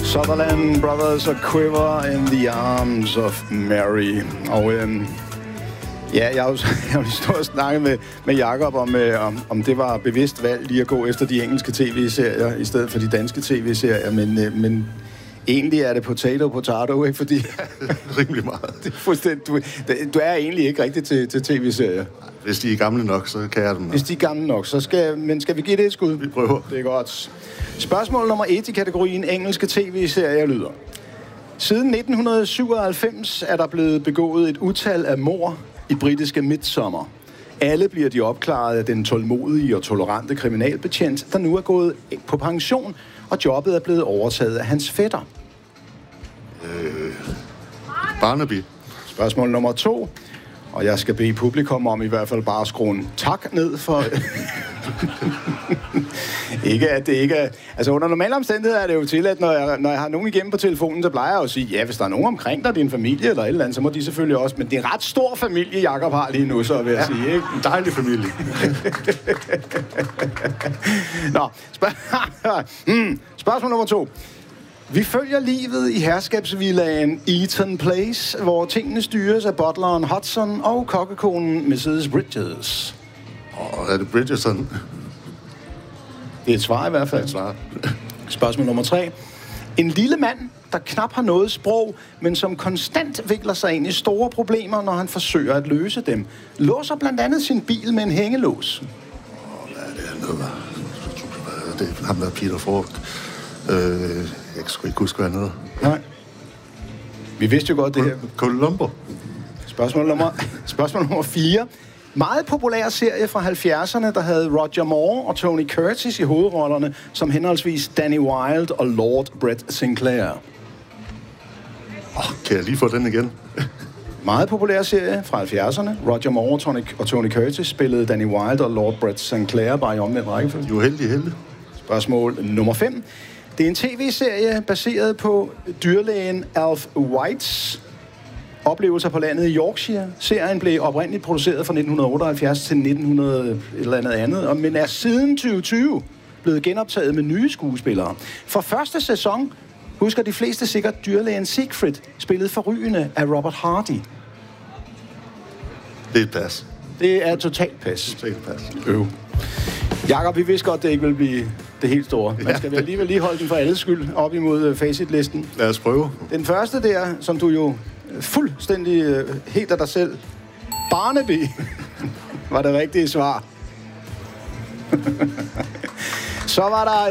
Sutherland Brothers og Quiver in the Arms of Mary. Og jeg har jo lige stået og snakket med Jakob om det var bevidst valg lige at gå efter de engelske tv-serier i stedet for de danske tv-serier, men egentlig er det potato, ikke? Fordi rimelig meget. Det er fuldstændig, du er egentlig ikke rigtig til tv-serier. Hvis de er gamle nok, så kan jeg dem. Hvis de er gamle nok, så skal vi give det et skud? Vi prøver. Det er godt. Spørgsmål nummer 1 i kategorien engelske tv-serier lyder: siden 1997 er der blevet begået et utal af mord i britiske Midsomer. Alle bliver de opklaret af den tålmodige og tolerante kriminalbetjent, der nu er gået på pension, og jobbet er blevet overtaget af hans fætter. Barnaby. Spørgsmål nummer 2. Og jeg skal bede publikum om i hvert fald bare at skrue en tak ned for... ikke at det ikke er... Altså under normale omstændigheder er det jo tilladt, når jeg har nogen igennem på telefonen, så plejer jeg jo at sige, ja, hvis der er nogen omkring dig, din familie eller et eller andet, så må de selvfølgelig også... Men det er en ret stor familie, Jakob har lige nu, så vil jeg sige, ikke? En dejlig familie. Nå, spørgsmål nummer 2. Vi følger livet i herskabsvillaen Eaton Place, hvor tingene styres af butleren Hudson og kokkekonen Mrs. Bridges. Er det Bridgerton? Det er et svar i hvert fald. Det er et svar. Spørgsmål nummer 3. En lille mand, der knap har noget sprog, men som konstant vikler sig ind i store problemer, når han forsøger at løse dem, låser blandt andet sin bil med en hængelås. Hvad er det andet? Det er ham, der er Peter Falk. Jeg kan sgu ikke huske, hvad han hedder. Nej. Vi vidste jo godt det her. Columbo. Spørgsmål nummer 4. Meget populær serie fra 70'erne, der havde Roger Moore og Tony Curtis i hovedrollerne, som henholdsvis Danny Wilde og Lord Brett Sinclair. Kan jeg lige få den igen? Meget populær serie fra 70'erne. Roger Moore og Tony Curtis spillede Danny Wilde og Lord Brett Sinclair, bare i omvendt rækkefølge. Jo, heldig. Spørgsmål nummer 5. Det er en tv-serie baseret på dyrlægen Alf Whites oplevelser på landet i Yorkshire. Serien blev oprindeligt produceret fra 1978 til 1900 et eller andet, men er siden 2020 blevet genoptaget med nye skuespillere. For første sæson husker de fleste sikkert dyrlægen Siegfried, spillet forrygende af Robert Hardy. Det er et pas. Det er totalt pas. Totalt pas. Jakob, vi vidste godt, det ikke vil blive det helt store. Man skal vel alligevel lige holde den for alles skyld op imod facitlisten. Lad os prøve. Den første der, som du jo fuldstændig helt af dig selv, Barnaby, var det rigtige svar. Så var der